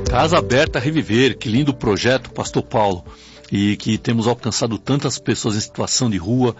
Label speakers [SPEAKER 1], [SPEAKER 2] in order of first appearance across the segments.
[SPEAKER 1] Casa Aberta Reviver, que lindo projeto, Pastor Paulo, e que temos alcançado tantas pessoas em situação de rua,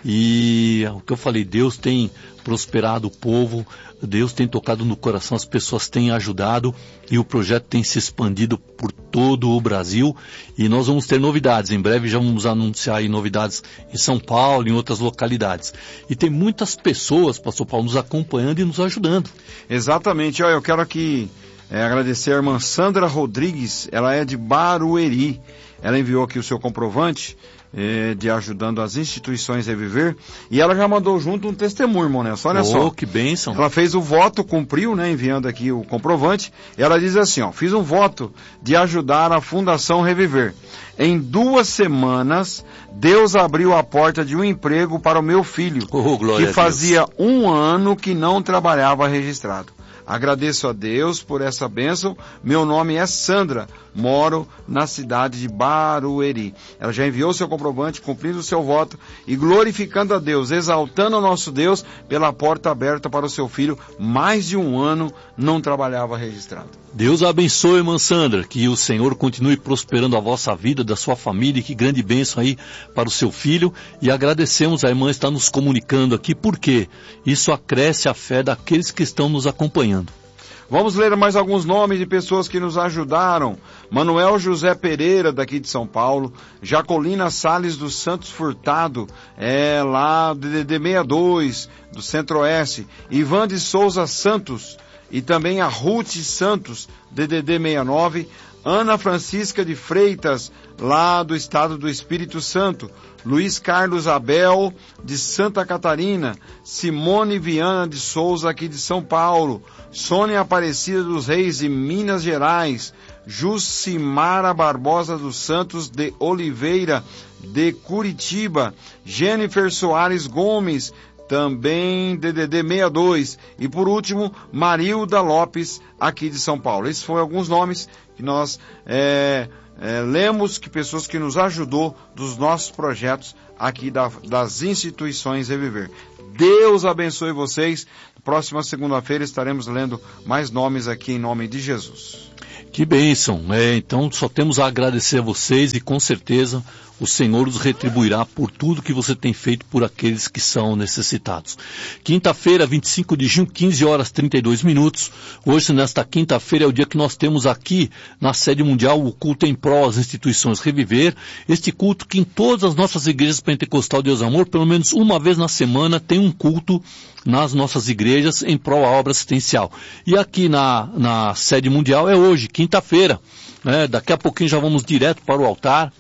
[SPEAKER 1] e o que eu falei, Deus tem prosperado o povo, Deus tem tocado no coração, as pessoas têm ajudado, e o projeto tem se expandido por todo o Brasil, e nós vamos ter novidades, em breve já vamos anunciar aí novidades em São Paulo, em outras localidades. E tem muitas pessoas, Pastor Paulo, nos acompanhando e nos ajudando.
[SPEAKER 2] Exatamente, eu quero aqui agradecer a irmã Sandra Rodrigues, ela é de Barueri. Ela enviou aqui o seu comprovante de ajudando as instituições Reviver, e ela já mandou junto um testemunho, irmão Nelson. Olha só.
[SPEAKER 1] Que bênção.
[SPEAKER 2] Ela fez o voto, cumpriu, né, enviando aqui o comprovante. E ela diz assim, fiz um voto de ajudar a Fundação Reviver. Em 2 semanas, Deus abriu a porta de um emprego para o meu filho, que fazia 1 ano que não trabalhava registrado. Agradeço a Deus por essa bênção. Meu nome é Sandra, moro na cidade de Barueri. Ela já enviou seu comprovante, cumprindo o seu voto e glorificando a Deus, exaltando o nosso Deus pela porta aberta para o seu filho. Mais de 1 ano não trabalhava registrado.
[SPEAKER 1] Deus abençoe, irmã Sandra, que o Senhor continue prosperando a vossa vida, da sua família, e que grande bênção aí para o seu filho. E agradecemos, a irmã está nos comunicando aqui, porque isso acresce a fé daqueles que estão nos acompanhando.
[SPEAKER 2] Vamos ler mais alguns nomes de pessoas que nos ajudaram. Manuel José Pereira, daqui de São Paulo. Jacolina Salles dos Santos Furtado, lá do DDD 62, do Centro-Oeste. Ivan de Souza Santos, e também a Ruth Santos, DDD 69. Ana Francisca de Freitas, lá do estado do Espírito Santo. Luiz Carlos Abel, de Santa Catarina. Simone Viana de Souza, aqui de São Paulo. Sônia Aparecida dos Reis, de Minas Gerais. Jucimara Barbosa dos Santos de Oliveira, de Curitiba. Jennifer Soares Gomes, também DDD 62. E por último, Marilda Lopes, aqui de São Paulo. Esses foram alguns nomes que nós lemos, que pessoas que nos ajudou dos nossos projetos aqui das instituições Reviver. Deus abençoe vocês. Próxima segunda-feira estaremos lendo mais nomes aqui em nome de Jesus.
[SPEAKER 1] Que bênção, então só temos a agradecer a vocês, e com certeza o Senhor os retribuirá por tudo que você tem feito por aqueles que são necessitados. Quinta-feira, 25 de junho, 15 horas 32 minutos. Hoje, nesta quinta-feira, é o dia que nós temos aqui na sede mundial o culto em prol às instituições Reviver. Este culto que em todas as nossas igrejas Pentecostal Deus Amor, pelo menos uma vez na semana, tem um culto nas nossas igrejas em prol à obra assistencial. E aqui na sede mundial é hoje, quinta-feira. Daqui a pouquinho já vamos direto para o altar.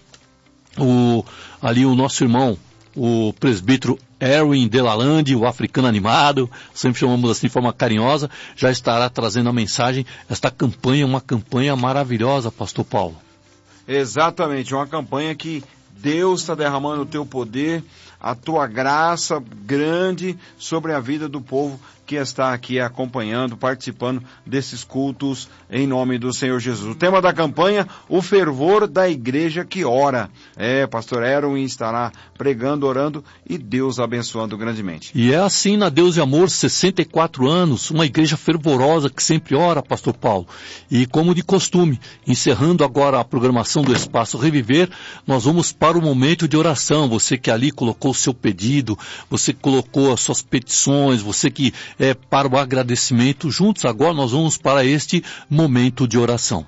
[SPEAKER 1] Ali o nosso irmão, o presbítero Erwin Delalande, o africano animado, sempre chamamos assim de forma carinhosa, já estará trazendo a mensagem. Esta campanha é uma campanha maravilhosa, Pastor Paulo.
[SPEAKER 2] Exatamente, uma campanha que Deus está derramando o teu poder, a tua graça grande sobre a vida do povo que está aqui acompanhando, participando desses cultos em nome do Senhor Jesus. O tema da campanha, o fervor da igreja que ora. Pastor Erwin estará pregando, orando e Deus abençoando grandemente.
[SPEAKER 1] E é assim na Deus e Amor, 64 anos, uma igreja fervorosa que sempre ora, Pastor Paulo. E como de costume, encerrando agora a programação do Espaço Reviver, nós vamos para o momento de oração. Você que ali colocou o seu pedido, você que colocou as suas petições, você que para o agradecimento, juntos agora nós vamos para este momento de oração.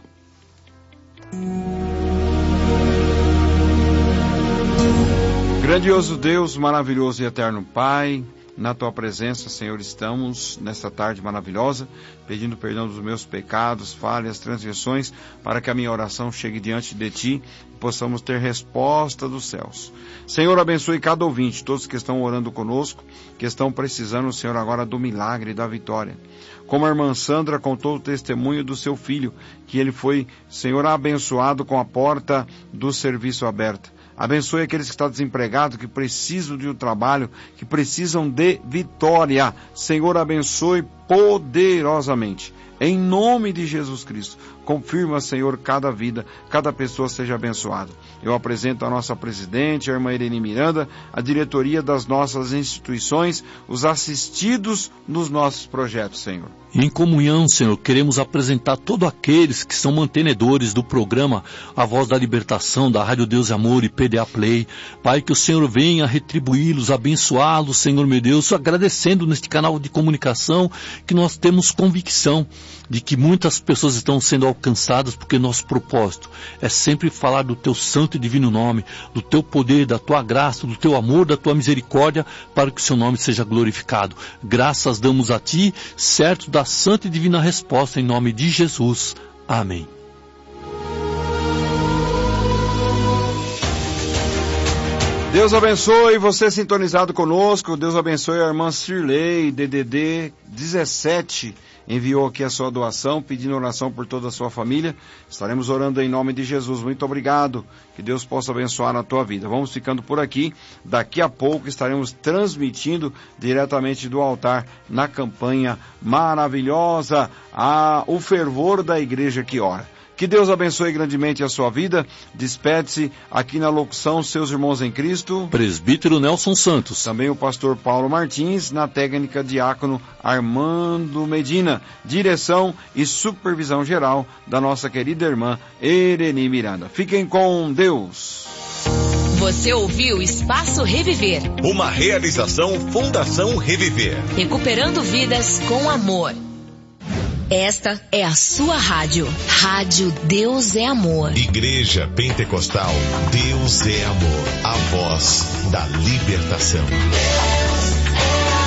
[SPEAKER 2] Grandioso Deus, maravilhoso e eterno Pai, na Tua presença, Senhor, estamos nesta tarde maravilhosa, pedindo perdão dos meus pecados, falhas, transgressões, para que a minha oração chegue diante de Ti e possamos ter resposta dos céus. Senhor, abençoe cada ouvinte, todos que estão orando conosco, que estão precisando, Senhor, agora do milagre e da vitória. Como a irmã Sandra contou o testemunho do seu filho, que ele foi, Senhor, abençoado com a porta do serviço aberta. Abençoe aqueles que estão desempregados, que precisam de um trabalho, que precisam de vitória. Senhor, abençoe poderosamente. Em nome de Jesus Cristo, confirma, Senhor, cada vida, cada pessoa seja abençoada. Eu apresento a nossa presidente, a irmã Irene Miranda, a diretoria das nossas instituições, os assistidos nos nossos projetos, Senhor.
[SPEAKER 1] E em comunhão, Senhor, queremos apresentar todos aqueles que são mantenedores do programa A Voz da Libertação, da Rádio Deus e Amor e PDA Play. Pai, que o Senhor venha retribuí-los, abençoá-los, Senhor meu Deus, agradecendo neste canal de comunicação que nós temos convicção de que muitas pessoas estão sendo alcançadas, porque nosso propósito é sempre falar do Teu santo e divino nome, do Teu poder, da Tua graça, do Teu amor, da Tua misericórdia, para que o Seu nome seja glorificado. Graças damos a Ti, certo da santa e divina resposta, em nome de Jesus. Amém.
[SPEAKER 2] Deus abençoe você sintonizado conosco. Deus abençoe a irmã Cirlei, DDD 17. Enviou aqui a sua doação, pedindo oração por toda a sua família. Estaremos orando em nome de Jesus. Muito obrigado. Que Deus possa abençoar a tua vida. Vamos ficando por aqui. Daqui a pouco estaremos transmitindo diretamente do altar na campanha maravilhosa, o fervor da igreja que ora. Que Deus abençoe grandemente a sua vida. Despede-se aqui na locução seus irmãos em Cristo.
[SPEAKER 1] Presbítero Nelson Santos.
[SPEAKER 2] Também o pastor Paulo Martins, na técnica diácono Armando Medina. Direção e supervisão geral da nossa querida irmã Irene Miranda. Fiquem com Deus.
[SPEAKER 3] Você ouviu Espaço Reviver.
[SPEAKER 4] Uma realização Fundação Reviver.
[SPEAKER 3] Recuperando vidas com amor. Esta é a sua rádio. Rádio Deus é Amor.
[SPEAKER 4] Igreja Pentecostal Deus é Amor. A voz da libertação. Deus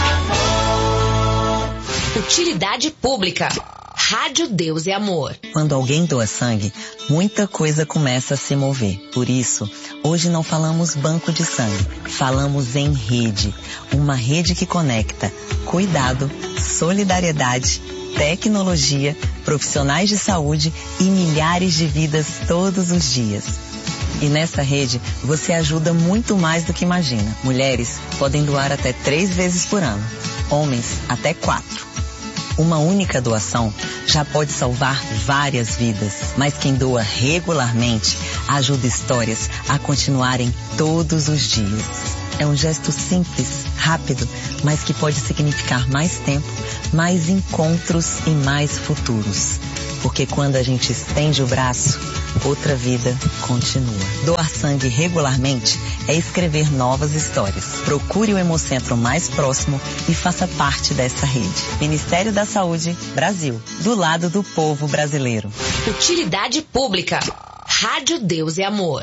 [SPEAKER 3] é amor. Utilidade pública. Rádio Deus é Amor.
[SPEAKER 5] Quando alguém doa sangue, muita coisa começa a se mover. Por isso, hoje não falamos banco de sangue, falamos em rede. Uma rede que conecta cuidado, solidariedade, tecnologia, profissionais de saúde e milhares de vidas todos os dias. E nessa rede, você ajuda muito mais do que imagina. Mulheres podem doar até 3 vezes por ano. Homens, até 4. Uma única doação já pode salvar várias vidas. Mas quem doa regularmente ajuda histórias a continuarem todos os dias. É um gesto simples, rápido, mas que pode significar mais tempo, mais encontros e mais futuros. Porque quando a gente estende o braço, outra vida continua. Doar sangue regularmente é escrever novas histórias. Procure o Hemocentro mais próximo e faça parte dessa rede. Ministério da Saúde, Brasil. Do lado do povo brasileiro.
[SPEAKER 3] Utilidade pública. Rádio Deus é Amor.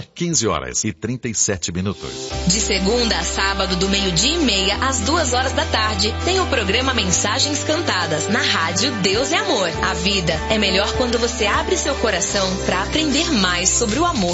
[SPEAKER 4] 15h37.
[SPEAKER 3] De segunda a sábado, do 12:30 às 14h, tem o programa Mensagens Cantadas, na Rádio Deus é Amor. A vida é melhor quando você abre seu coração para aprender mais sobre o amor